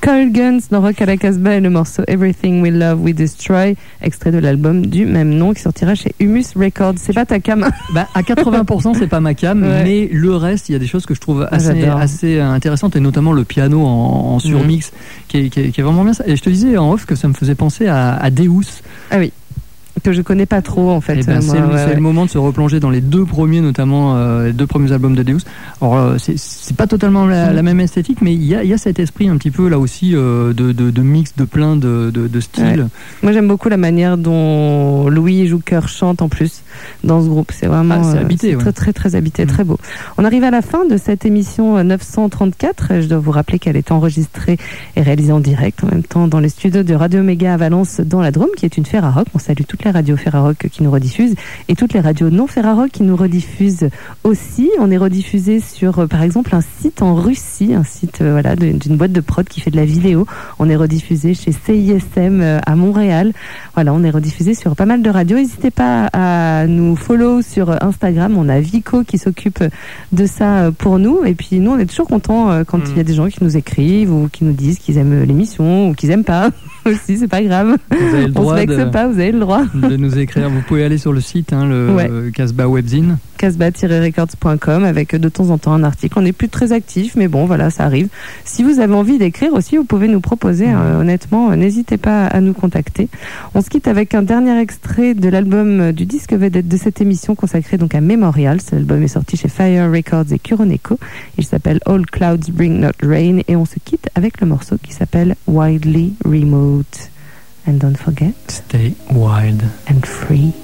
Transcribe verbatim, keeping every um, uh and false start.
Coil Guns dans Rock à la Casbah et le morceau Everything We Love We Destroy, extrait de l'album du même nom qui sortira chez Humus Records. C'est pas ta cam? Bah, à quatre-vingts pour cent c'est pas ma cam, ouais. Mais le reste, il y a des choses que je trouve assez, assez intéressantes, et notamment le piano en, en surmix mmh. qui, est, qui, est, qui est vraiment bien. Et je te disais en off que ça me faisait penser à, à Deus. Ah oui. Que je connais pas trop en fait. Eh ben, euh, c'est moi, le, ouais, ouais. le moment de se replonger dans les deux premiers, notamment euh, les deux premiers albums de Deus. Alors euh, c'est, c'est pas totalement la, la même esthétique, mais il y a, y a cet esprit un petit peu là aussi euh, de, de, de mix de plein de, de, de styles. Ouais. Moi j'aime beaucoup la manière dont Louis Jouker chante en plus dans ce groupe. C'est vraiment ah, c'est habité, euh, c'est ouais. très très très habité, mmh. très beau. On arrive à la fin de cette émission neuf cent trente-quatre. Je dois vous rappeler qu'elle est enregistrée et réalisée en direct en même temps dans les studios de Radio Méga à Valence dans la Drôme, qui est une Ferrarock. On salue toutes les radios Ferrarock qui nous rediffusent et toutes les radios non Ferrarock qui nous rediffusent aussi. On est rediffusé sur euh, par exemple un site en Russie, un site euh, voilà de, d'une boîte de prod qui fait de la vidéo. On est rediffusé chez C I S M euh, à Montréal. Voilà, on est rediffusé sur pas mal de radios. N'hésitez pas à nous follow sur Instagram. On a Vico qui s'occupe de ça pour nous, et puis nous on est toujours contents euh, quand il mmh. y a des gens qui nous écrivent ou qui nous disent qu'ils aiment l'émission ou qu'ils aiment pas. Aussi, c'est pas grave. Vous avez le droit on se vexe de, pas, vous avez le droit de nous écrire. Vous pouvez aller sur le site, hein, le ouais. Casbah Webzine. casbah tiret records point com avec de temps en temps un article. On n'est plus très actifs, mais bon, voilà, ça arrive. Si vous avez envie d'écrire aussi, vous pouvez nous proposer. Mmh. Euh, honnêtement, euh, n'hésitez pas à nous contacter. On se quitte avec un dernier extrait de l'album du disque vedette de cette émission consacrée donc à Memorial. Cet album est sorti chez Fire Records et Kuroneko. Il s'appelle All Clouds Bring Not Rain, et on se quitte avec le morceau qui s'appelle Wildly Remote. And don't forget, stay wild and free.